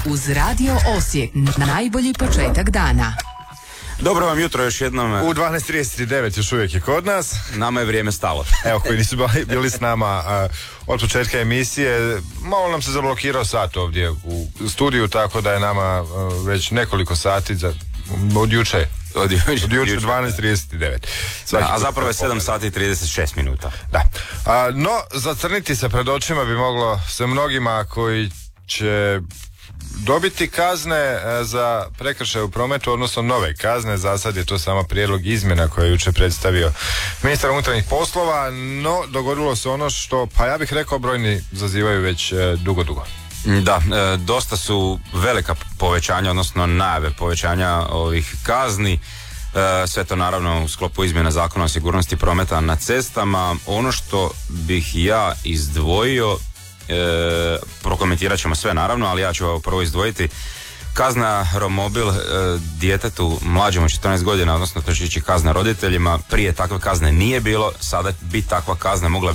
Uz Radio Osijek, najbolji početak dana. Dobro vam jutro još jednom. U 12:39 još uvijek je kod nas. Nama je vrijeme stalo. Evo, koji nisu bili s nama od početka emisije, malo nam se zablokirao sat ovdje u studiju, tako da je nama već nekoliko sati od juče. Od juče 12:39. A zapravo je 7 sati i 36 minuta. Da. No, zacrniti se pred očima bi moglo se mnogima koji će dobiti kazne za prekršaj u prometu, odnosno nove kazne. Za sad je to samo prijedlog izmjena koje je jučer predstavio ministar unutarnjih poslova, no dogodilo se ono što, pa ja bih rekao, brojni zazivaju već dugo. Da, dosta su velika povećanja, odnosno najave povećanja ovih kazni. Sve to naravno u sklopu izmjena Zakona o sigurnosti prometa na cestama. Ono što bih ja izdvojio, prokomentirat ćemo sve naravno, ali ja ću prvo izdvojiti kazna romobil djetetu mlađem od 14 godina, odnosno to će ići kazna roditeljima. Prije takve kazne nije bilo, sada bi takva kazna mogla